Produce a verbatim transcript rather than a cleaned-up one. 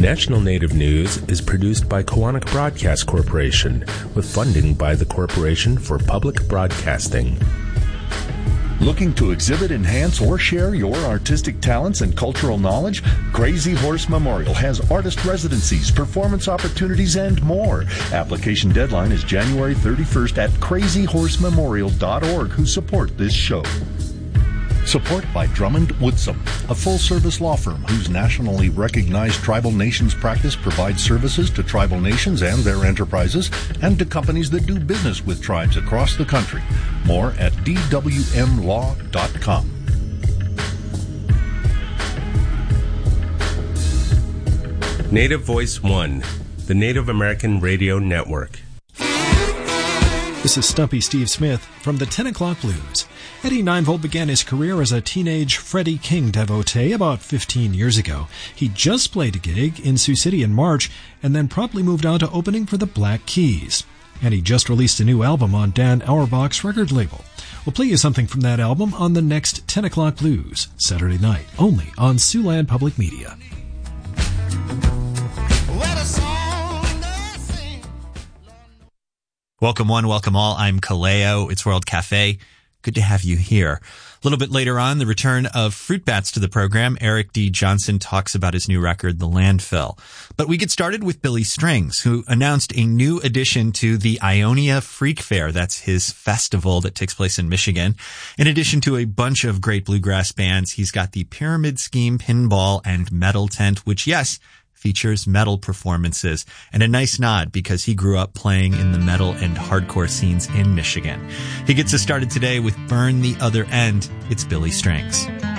National Native News is produced by Koahnic Broadcast Corporation with funding by the Corporation for Public Broadcasting. Looking to exhibit, enhance, or share your artistic talents and cultural knowledge? Crazy Horse Memorial has artist residencies, performance opportunities, and more. Application deadline is January thirty-first at crazy horse memorial dot org, who support this show. Support by Drummond Woodsum, a full-service law firm whose nationally recognized tribal nations practice provides services to tribal nations and their enterprises and to companies that do business with tribes across the country. More at d w m law dot com. Native Voice One, the Native American Radio Network. This is Stumpy Steve Smith from the ten o'clock Blues. Eddie Ninevold began his career as a teenage Freddie King devotee about fifteen years ago. He just played a gig in Sioux City in March and then promptly moved on to opening for the Black Keys. And he just released a new album on Dan Auerbach's record label. We'll play you something from that album on the next ten o'clock Blues, Saturday night, only on Siouxland Public Media. Welcome one, welcome all. I'm Kaleo. It's World Cafe. Good to have you here. A little bit later on, the return of Fruit Bats to the program. Eric D. Johnson talks about his new record, The Landfill. But we get started with Billy Strings, who announced a new addition to the Ionia Freak Fair. That's his festival that takes place in Michigan. In addition to a bunch of great bluegrass bands, he's got the Pyramid Scheme Pinball and Metal Tent, which, yes, features metal performances, and a nice nod because he grew up playing in the metal and hardcore scenes in Michigan. He gets us started today with Burn the Other End. It's Billy Strings.